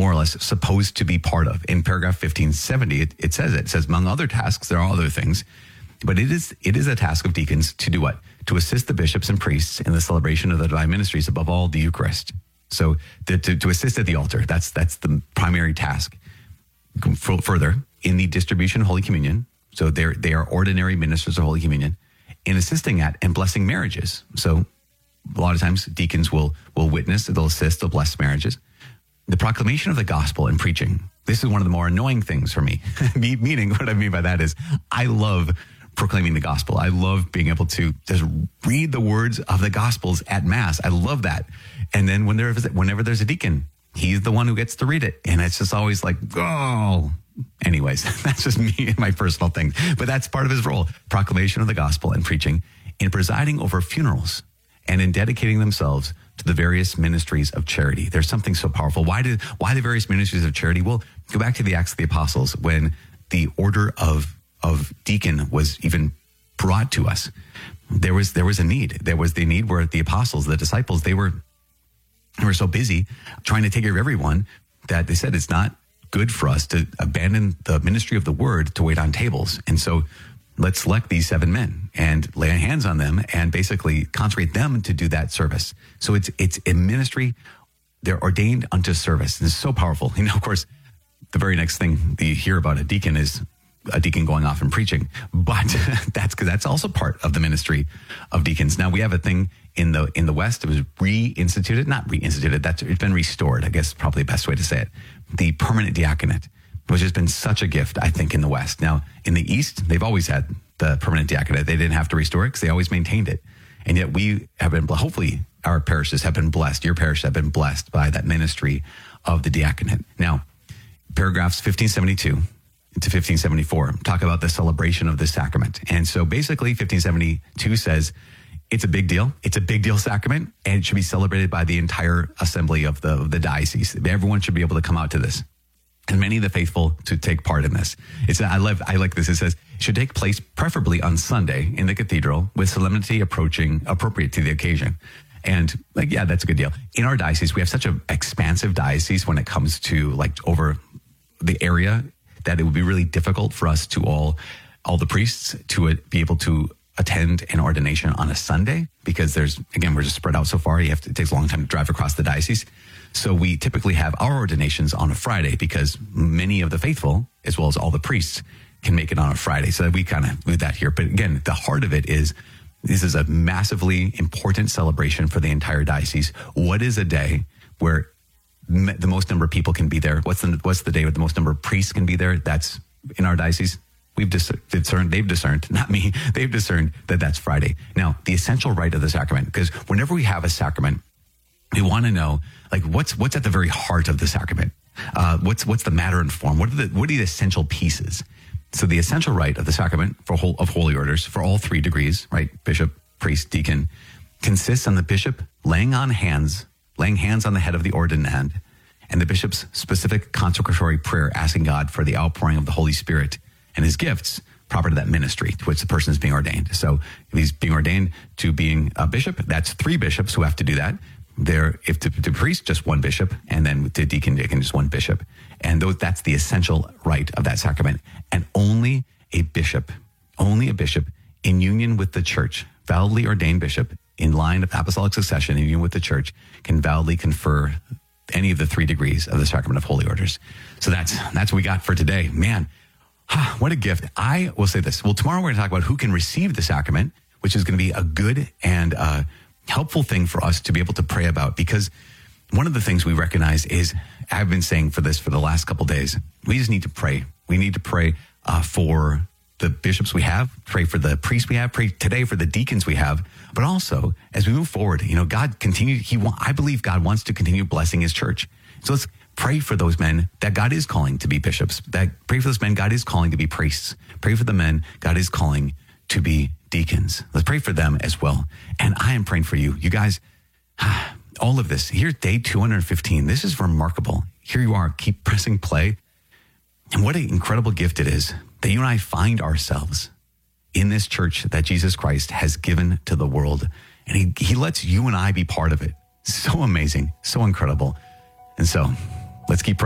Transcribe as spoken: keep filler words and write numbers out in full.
more or less supposed to be part of. In paragraph fifteen seventy, it, it says it. It says, among other tasks, there are other things, but it is it is a task of deacons to do what? To assist the bishops and priests in the celebration of the divine ministries, above all, the Eucharist. So the, to, to assist at the altar, that's that's the primary task. F- further, in the distribution of Holy Communion, so they're, they are ordinary ministers of Holy Communion, in assisting at and blessing marriages. So a lot of times deacons will will witness, they'll assist, they'll bless marriages. The proclamation of the gospel and preaching. This is one of the more annoying things for me. Meaning, what I mean by that is I love proclaiming the gospel. I love being able to just read the words of the gospels at mass. I love that. And then when there is, whenever there's a deacon, he's the one who gets to read it. And it's just always like, oh, anyways, that's just me and my personal thing. But that's part of his role. Proclamation of the gospel and preaching, in presiding over funerals, and in dedicating themselves to the various ministries of charity. There's something so powerful. Why did why the various ministries of charity? Well, go back to the Acts of the Apostles, when the order of of deacon was even brought to us. There was there was a need. There was the need where the apostles, the disciples, they were they were so busy trying to take care of everyone that they said it's not good for us to abandon the ministry of the word to wait on tables. And so let's select these seven men and lay hands on them and basically consecrate them to do that service. So it's it's a ministry. They're ordained unto service. And it's so powerful. You know, of course, the very next thing you hear about a deacon is a deacon going off and preaching. But that's because that's also part of the ministry of deacons. Now, we have a thing in the in the West. It was reinstituted, not reinstituted. That's it's been restored, I guess, probably the best way to say it. The permanent diaconate, which has been such a gift, I think, in the West. Now, in the East, they've always had the permanent diaconate. They didn't have to restore it because they always maintained it. And yet we have been, hopefully, our parishes have been blessed. Your parish have been blessed by that ministry of the diaconate. Now, paragraphs fifteen seventy-two to fifteen seventy-four talk about the celebration of this sacrament. And so basically, fifteen seventy-two says it's a big deal. It's a big deal sacrament, and it should be celebrated by the entire assembly of the, of the diocese. Everyone should be able to come out to this, and many of the faithful to take part in this. It's I love I like this. It says it should take place preferably on Sunday in the cathedral, with solemnity approaching appropriate to the occasion. And like, yeah, that's a good deal. In our diocese, we have such an expansive diocese when it comes to like over the area that it would be really difficult for us to all all the priests to uh, be able to attend an ordination on a Sunday, because there's, again, we're just spread out so far. You have to, it takes a long time to drive across the diocese. So we typically have our ordinations on a Friday, because many of the faithful, as well as all the priests, can make it on a Friday. So we kind of do that here. But again, the heart of it is, this is a massively important celebration for the entire diocese. What is a day where m- the most number of people can be there? What's the, what's the day where the most number of priests can be there? That's in our diocese. We've dis- discerned, they've discerned, not me, they've discerned that that's Friday. Now, the essential rite of the sacrament, because whenever we have a sacrament, we want to know, like, what's what's at the very heart of the sacrament? Uh, what's what's the matter and form? What are the what are the essential pieces? So the essential rite of the sacrament for whole, of holy orders for all three degrees, right? Bishop, priest, deacon, consists on the bishop laying on hands, laying hands on the head of the ordinand, and the bishop's specific consecratory prayer, asking God for the outpouring of the Holy Spirit and his gifts proper to that ministry to which the person is being ordained. So if he's being ordained to being a bishop, that's three bishops who have to do that. There, if to, to priest, just one bishop, and then to deacon, deacon, just one bishop. And those, that's the essential rite of that sacrament. And only a bishop, only a bishop in union with the church, validly ordained bishop in line of apostolic succession in union with the church, can validly confer any of the three degrees of the sacrament of holy orders. So that's that's what we got for today. Man, what a gift. I will say this. Well, tomorrow we're going to talk about who can receive the sacrament, which is going to be a good and uh, helpful thing for us to be able to pray about, because one of the things we recognize is, I've been saying for this for the last couple of days, we just need to pray. We need to pray uh, for the bishops we have, pray for the priests we have, pray today for the deacons we have, but also as we move forward, you know, God continue, he wa- I believe God wants to continue blessing his church. So let's pray for those men that God is calling to be bishops, that pray for those men God is calling to be priests, pray for the men God is calling to be deacons. Let's pray for them as well. And I am praying for you. You guys, all of this, here's day two hundred fifteen. This is remarkable. Here you are, keep pressing play. And what an incredible gift it is that you and I find ourselves in this church that Jesus Christ has given to the world. And he, he lets you and I be part of it. So amazing, so incredible. And so let's keep praying.